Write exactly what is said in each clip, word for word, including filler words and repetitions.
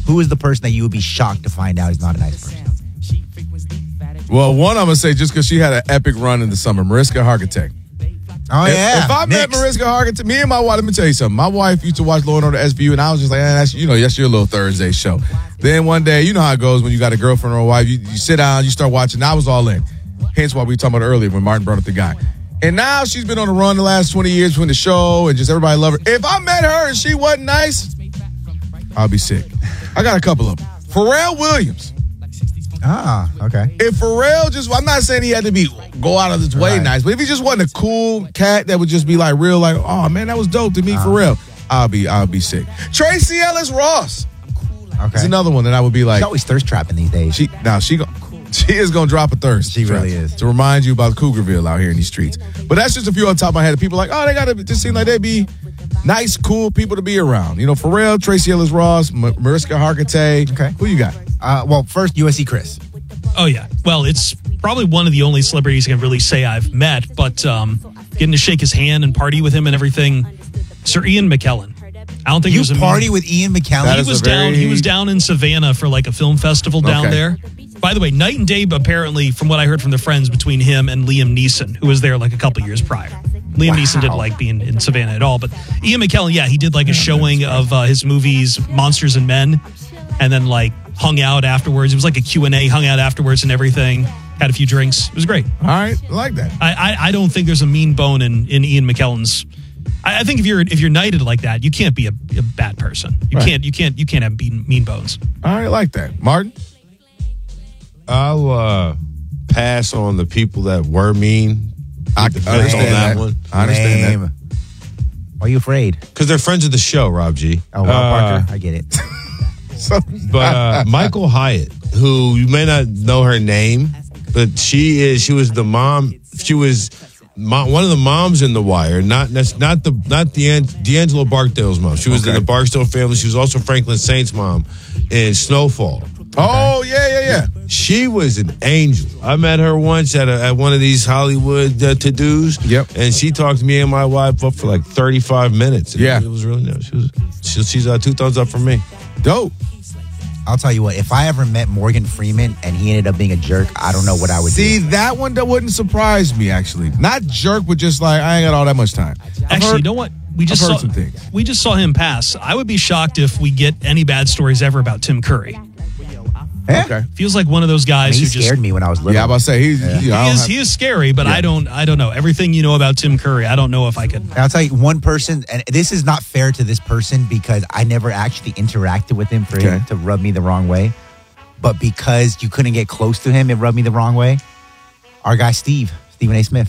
who is the person that you would be shocked to find out is not a nice person? Well, one I'm going to say just because she had an epic run in the summer, Mariska Hargitay. Oh, if, yeah. If I Knicks. met Mariska Hargitay, me and my wife, let me tell you something. My wife used to watch Law and Order S V U, and I was just like, eh, that's, you know, that's your little Thursday show. Then one day, you know how it goes when you got a girlfriend or a wife. You, you sit down, you start watching. I was all in. Hence why we were talking about it earlier when Martin brought up the guy. And now she's been on the run the last twenty years between the show and just everybody love her. If I met her and she wasn't nice, I'll be sick. I got a couple of them. Pharrell Williams. Ah, okay. If Pharrell just, I'm not saying he had to be go out of his way Right. nice, but if he just wasn't a cool cat that would just be like real, like, oh man, that was dope to meet Uh-huh. Pharrell, I'll be, I'll be sick. Tracy Ellis Ross. Okay. It's another one that I would be like. She's always thirst trapping these days. She now she go, she is gonna drop a thirst. She trap really is. to remind you about Cougarville out here in these streets. But that's just a few on top of my head. People are like, oh, they gotta just seem like they'd be nice, cool people to be around. You know, Pharrell, Tracy Ellis Ross, M- Mariska Hargitay. Okay. Who you got? Uh, well, first, U S C Chris. Oh, yeah. Well, it's probably one of the only celebrities I can really say I've met, but um, getting to shake his hand and party with him and everything, Sir Ian McKellen. I don't think You there's a party with Ian McKellen? That He is was a very- down. He was down in Savannah for like a film festival down Okay. there. By the way, night and day. Apparently, from what I heard from the friends, between him and Liam Neeson, who was there like a couple years prior. Liam Wow. Neeson didn't like being in Savannah at all, but Ian McKellen, yeah, he did like a showing of uh, his movies Monsters and Men, and then like hung out afterwards. It was like a Q and A, hung out afterwards and everything. Had a few drinks. It was great. All right, I like that. I I, I don't think there's a mean bone in, in Ian McKellen's. I, I think if you're if you're knighted like that, you can't be a, a bad person. You Right. can't you can't you can't have mean, mean bones. All right, I like that. Martin? I'll uh, pass on the people that were mean. I Depends understand on that, that. one. I understand that. Lame. Why are you afraid? Because they're friends of the show, Rob G. Oh, well, Uh, Parker, I get it. So, But uh, Michael Hyatt, who you may not know her name, but she is. She was the mom. She was mo- one of the moms in The Wire. Not that's not the not the D'Angelo Barksdale's mom. She was Okay. in the Barksdale family. She was also Franklin Saint's mom in Snowfall. oh yeah, yeah, yeah. She was an angel. I met her once at a, at one of these Hollywood uh, to-dos. Yep. And she talked to me and my wife up for like thirty-five minutes. And Yeah. It was really nice. She was, she, she's uh, two thumbs up from me. Dope. I'll tell you what, if I ever met Morgan Freeman and he ended up being a jerk, I don't know what I would See, do. that one that wouldn't surprise me actually. Not jerk, but just like I ain't got all that much time. I've Actually, heard- you know what? We just I've heard saw some things. we just saw him pass. I would be shocked if we get any bad stories ever about Tim Curry. Eh? Okay. Feels like one of those I guys mean, he who just scared me when I was little. Yeah, I'm about to say he's. He, I he don't is have- he is scary, but Yeah. I don't I don't know everything you know about Tim Curry. I don't know if I could. And I'll tell you one person, and this is not fair to this person because I never actually interacted with him for Okay. him to rub me the wrong way. But because you couldn't get close to him, it rubbed me the wrong way. Our guy Steve, Stephen A. Smith,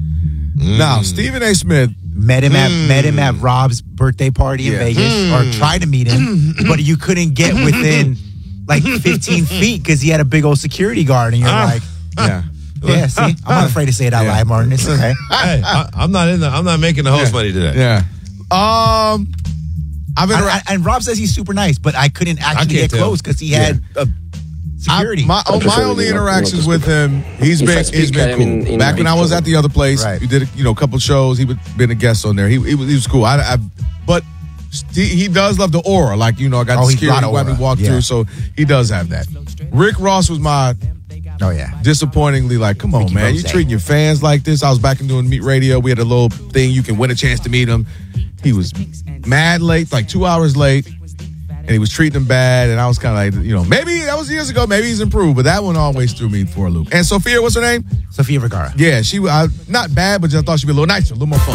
Now, Stephen A. Smith. met him at met him at Rob's birthday party in Yeah. Vegas, or tried to meet him, but you couldn't get within like fifteen feet because he had a big old security guard, and you're Ah. like, Yeah. yeah, see, I'm not afraid to say it out Yeah. loud, Martin. It's okay. Hey, I, I'm not in the. I'm not making the host money today. Yeah. Um, I've been. And, and- and Rob says he's super nice, but I couldn't actually can't get tell. close because he had a security. I, my oh, my only interactions with him, he's been he's been cool. Back when I was at the other place, Right. we did you know a couple shows. He would been a guest on there. He he was, he was cool. I, I but he, he does love the aura. Like you know, I got Oh, the he's security got let me aura. walk Yeah. through, so he does have that. Rick Ross was my oh yeah. disappointingly like, come on, Ricky man, you Rose. treating your fans like this. I was back in doing Meet Radio. We had a little thing you can win a chance to meet him. He was mad late, like two hours late. And he was treating them bad, and I was kind of like, you know, maybe that was years ago, maybe he's improved, but that one always threw me for a loop. And Sophia, what's her name? Sofia Vergara. Yeah, she was uh, not bad, but just I thought she'd be a little nicer, a little more fun.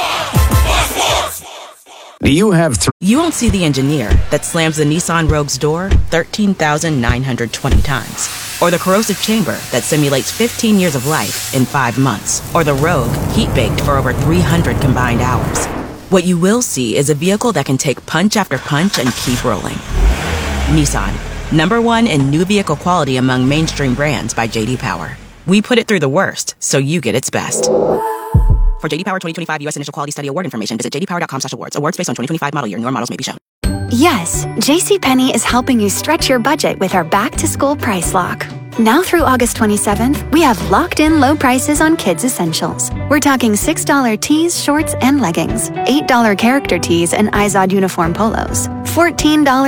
Do you have th- You won't see the engineer that slams the Nissan Rogue's door thirteen thousand nine hundred twenty times. Or the corrosive chamber that simulates fifteen years of life in five months. Or the Rogue heat-baked for over three hundred combined hours. What you will see is a vehicle that can take punch after punch and keep rolling. Nissan, number one in new vehicle quality among mainstream brands by J D Power. We put it through the worst, so you get its best. For J D Power twenty twenty-five U S Initial Quality Study Award information, visit j d power dot com slash awards. Awards based on twenty twenty-five model year. Newer models may be shown. Yes, JCPenney is helping you stretch your budget with our back-to-school price lock. Now through August twenty-seventh, we have locked-in low prices on kids' essentials. We're talking six dollars tees, shorts, and leggings, eight dollars character tees and Izod uniform polos, fourteen dollars